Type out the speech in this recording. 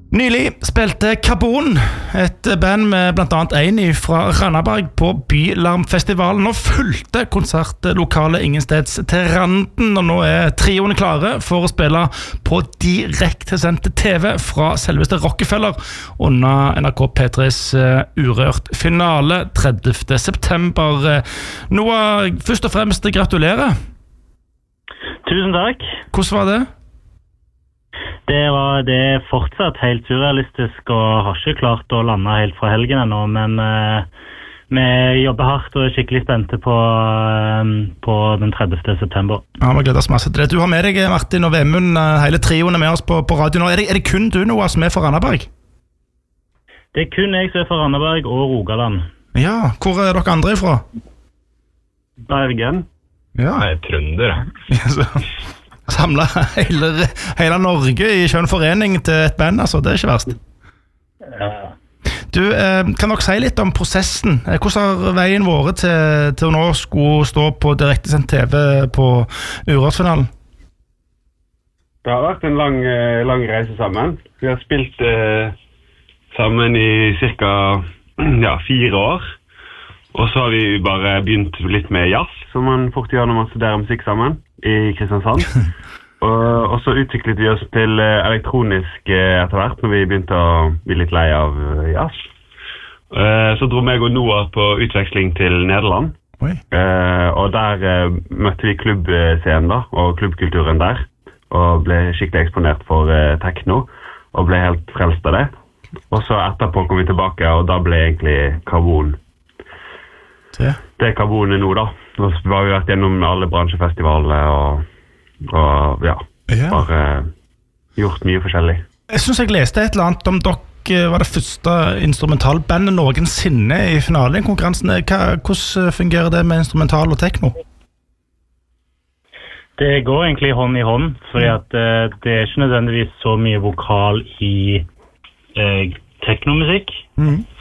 Nylig spilte Carbon, et band med blant annet en fra Randaberg på Bylarmfestivalen, og fulgte konsertlokalet ingensteds til randen, og nå trioene klare for å spille på direktesendte TV fra selveste Rockefeller under NRK P3s Urørt finale 30. september. Noah, først og fremst gratulerer. Tusen takk. Hvordan var det? Det er fortsatt helt surrealistisk og har ikke klart å lande helt fra helgen ennå, men vi jobber hardt og er skikkelig spente på den 30. september. Ja, vi gleder oss masse til det. Du har med deg Martin og Vemund, hele trioen med oss på radio nå. Er det kun du Noah som fra Randaberg? Det er kun jeg som fra Randaberg og Rogaland. Ja, hvor dere andre ifra? Bergen. Ja. Jeg trønder. Samla hele Norge i skjønn forening til et band, altså. Det er ikke verst. Ja. Du, kan dere si litt om prosessen? Hvordan har veien vært til å nå skulle stå på direktesendt TV på Urørt-finalen? Det har vært en lang reise sammen. Vi har spilt sammen i cirka 4 år. Og så har vi bare begynt litt med jazz, som man fort gjør når man studerer musikk sammen i Kristiansand. og så utviklet vi oss til elektronisk etter hvert, når vi begynte å bli litt lei av jazz. Så dro meg og Noah på utveksling til Nederland. Og der møtte vi klubbscenen da, og klubbkulturen der, og ble skikkelig eksponert for techno, og ble helt frelst av det. Og så etterpå kom vi tilbake, og da ble egentlig Carbon. Det er Carbon nå da. Nå har vi vært gjennom alle bransjefestivaler og bare gjort mye forskjellig. Jeg synes jeg leste et eller annet om dere var det første instrumentalbandet noensinne i finalen i konkurransen. Hvordan fungerer det med instrumental og techno? Det går egentlig hånd i hånd, fordi at det er ikke nødvendigvis så mye vokal i teknomusikk.